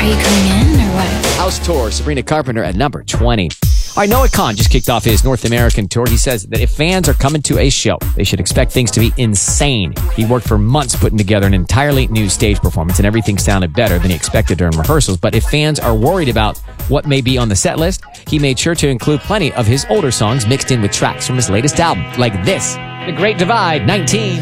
you coming in or what? House Tour, Sabrina Carpenter at number 20. All right, Noah Kahan just kicked off his North American tour. He says that if fans are coming to a show, they should expect things to be insane. He worked for months putting together an entirely new stage performance, and everything sounded better than he expected during rehearsals. But if fans are worried about what may be on the set list, he made sure to include plenty of his older songs mixed in with tracks from his latest album, like this, The Great Divide 19.